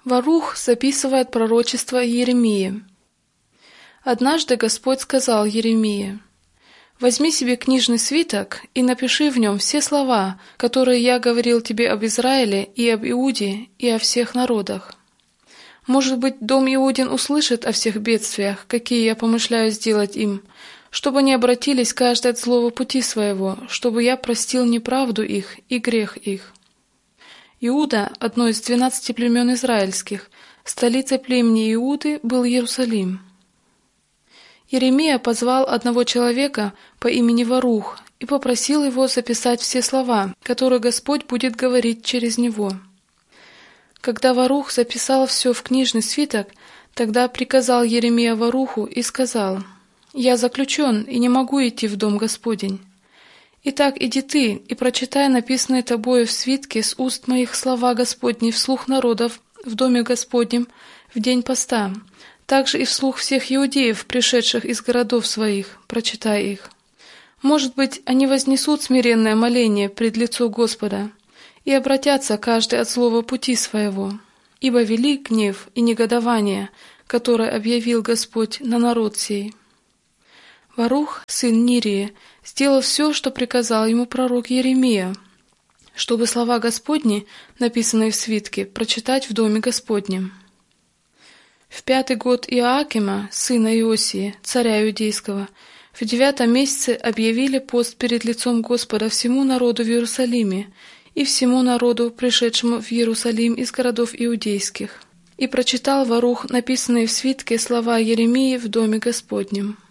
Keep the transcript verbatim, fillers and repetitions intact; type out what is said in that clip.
Варух записывает пророчество Иеремии. Однажды Господь сказал Иеремии: «Возьми себе книжный свиток и напиши в нем все слова, которые я говорил тебе об Израиле и об Иуде и о всех народах. Может быть, дом Иудин услышит о всех бедствиях, какие я помышляю сделать им, чтобы они обратились каждый от злого пути своего, чтобы я простил неправду их и грех их». Иуда, одно из двенадцати племен израильских, столицей племени Иуды был Иерусалим. Иеремия позвал одного человека по имени Варух и попросил его записать все слова, которые Господь будет говорить через него. Когда Варух записал все в книжный свиток, тогда приказал Иеремия Варуху и сказал: «Я заключен и не могу идти в дом Господень. Итак, иди ты и прочитай написанные тобою в свитке с уст моих слова Господни вслух народов в доме Господнем в день поста, также и вслух всех иудеев, пришедших из городов своих, прочитай их. Может быть, они вознесут смиренное моление пред лицо Господа и обратятся каждый от злого пути своего, ибо велик гнев и негодование, которое объявил Господь на народ сей». Варух, сын Нирии, сделал все, что приказал ему пророк Иеремия, чтобы слова Господни, написанные в свитке, прочитать в доме Господнем. В пятый год Иоакима, сына Иосии, царя Иудейского, в девятом месяце объявили пост перед лицом Господа всему народу в Иерусалиме и всему народу, пришедшему в Иерусалим из городов иудейских. И прочитал Варух написанные в свитке слова Иеремии в доме Господнем.